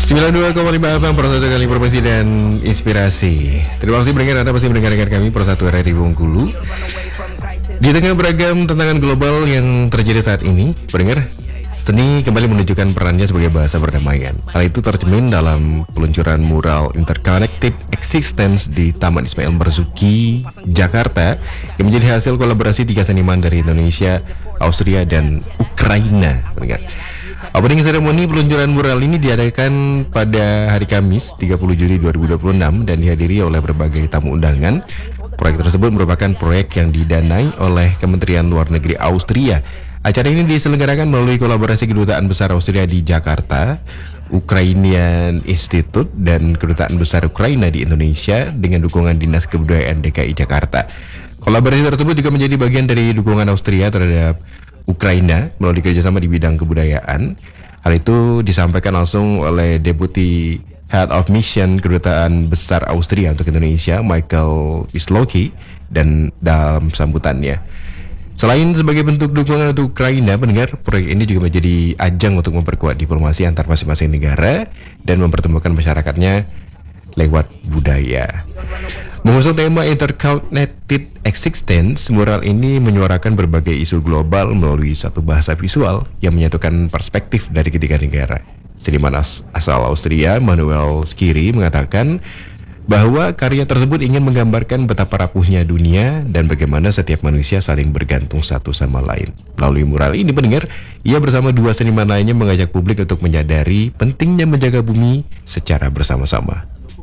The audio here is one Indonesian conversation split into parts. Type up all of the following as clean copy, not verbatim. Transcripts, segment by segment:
92,5 FM Persatu kali informasi dan inspirasi. Terima kasih pendengar, Anda masih mendengarkan kami Persatu RRI Bengkulu. Di tengah beragam tantangan global yang terjadi saat ini, pendengar, seni kembali menunjukkan perannya sebagai bahasa perdamaian. Hal itu tercermin dalam peluncuran mural Interconnected Existence di Taman Ismail Marzuki, Jakarta, yang menjadi hasil kolaborasi 3 seniman dari Indonesia, Austria, dan Ukraina. Pendengar, opening ceremony peluncuran mural ini diadakan pada hari Kamis 30 Juli 2026 dan dihadiri oleh berbagai tamu undangan. Proyek tersebut merupakan proyek yang didanai oleh Kementerian Luar Negeri Austria. Acara ini diselenggarakan melalui kolaborasi Kedutaan Besar Austria di Jakarta, Ukrainian Institute, dan Kedutaan Besar Ukraina di Indonesia dengan dukungan Dinas Kebudayaan DKI Jakarta. Kolaborasi tersebut juga menjadi bagian dari dukungan Austria terhadap Ukraina melalui kerjasama di bidang kebudayaan. Hal itu disampaikan langsung oleh Deputy Head of Mission Kedutaan Besar Austria untuk Indonesia, Michael Wisloki, dan dalam sambutannya, selain sebagai bentuk dukungan untuk Ukraina, pendengar, proyek ini juga menjadi ajang untuk memperkuat diplomasi antar masing-masing negara dan mempertemukan masyarakatnya lewat budaya. Mengusung tema Interconnected Existence, mural ini menyuarakan berbagai isu global melalui satu bahasa visual yang menyatukan perspektif dari ketiga negara. Seniman asal Austria, Manuel Skiri, mengatakan bahwa karya tersebut ingin menggambarkan betapa rapuhnya dunia dan bagaimana setiap manusia saling bergantung satu sama lain. Melalui mural ini, pendengar, ia bersama 2 seniman lainnya mengajak publik untuk menyadari pentingnya menjaga bumi secara bersama-sama.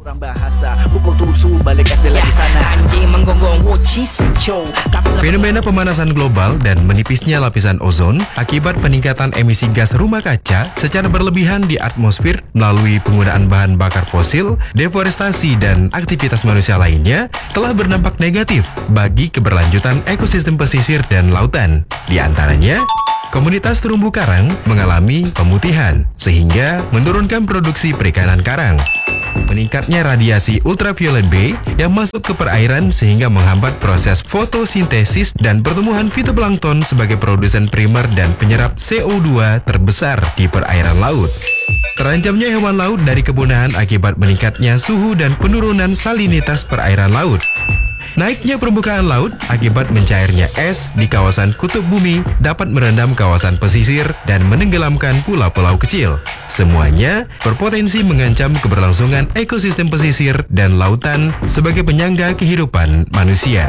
Fenomena pemanasan global dan menipisnya lapisan ozon akibat peningkatan emisi gas rumah kaca secara berlebihan di atmosfer melalui penggunaan bahan bakar fosil, deforestasi, dan aktivitas manusia lainnya telah berdampak negatif bagi keberlanjutan ekosistem pesisir dan lautan. Di antaranya, komunitas terumbu karang mengalami pemutihan sehingga menurunkan produksi perikanan karang. Meningkatnya radiasi ultraviolet B yang masuk ke perairan sehingga menghambat proses fotosintesis dan pertumbuhan fitoplankton sebagai produsen primer dan penyerap CO2 terbesar di perairan laut. Terancamnya hewan laut dari kepunahan akibat meningkatnya suhu dan penurunan salinitas perairan laut. Naiknya permukaan laut akibat mencairnya es di kawasan kutub bumi dapat merendam kawasan pesisir dan menenggelamkan pulau-pulau kecil. Semuanya berpotensi mengancam keberlangsungan ekosistem pesisir dan lautan sebagai penyangga kehidupan manusia.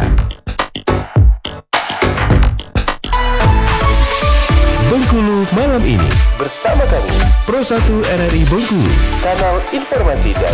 Bengkulu malam ini bersama kami Pro 1 RRI Bengkulu, kanal informasi dan